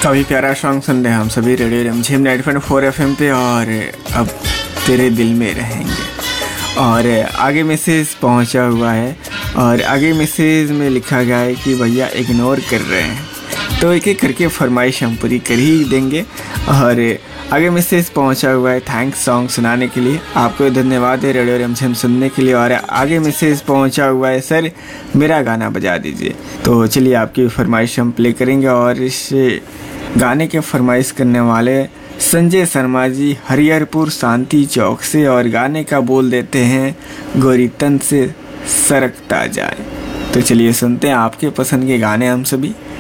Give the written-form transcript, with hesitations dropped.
काफ़ी प्यारा सॉन्ग सुन रहे हैं हम सभी रेडियो रिमझिम 90.4 FM पे। और अब तेरे दिल में रहेंगे। और आगे मैसेज पहुंचा हुआ है और आगे मैसेज में लिखा गया है कि भैया इग्नोर कर रहे हैं, तो एक एक करके फरमाइश हम पूरी कर ही देंगे। और आगे मैसेज पहुंचा हुआ है, थैंक्स सॉन्ग सुनाने के लिए, आपको धन्यवाद है रेडियो रिमझिम सुनने के लिए। और आगे मैसेज पहुंचा हुआ है, सर मेरा गाना बजा दीजिए। तो चलिए आपकी फरमाइश हम प्ले करेंगे। और इस गाने के फरमाइश करने वाले संजय शर्मा जी हरिहरपुर शांति चौक से, और गाने का बोल देते हैं गोरी तन से सरकता जाए। तो चलिए सुनते हैं आपके पसंद के गाने हम सभी।